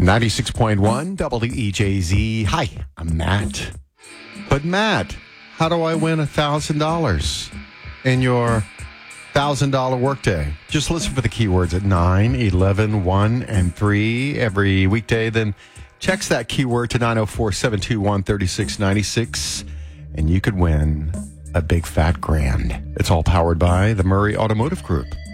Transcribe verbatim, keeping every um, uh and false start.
ninety-six point one W E J Z. Hi, I'm Matt. But Matt, how do I win one thousand dollars in your one thousand dollars workday? Just listen for the keywords at nine, eleven, one, and three every weekday. Then text that keyword to nine oh four, seven two one, three six nine six, and you could win a big fat grand. It's all powered by the Murray Automotive Group.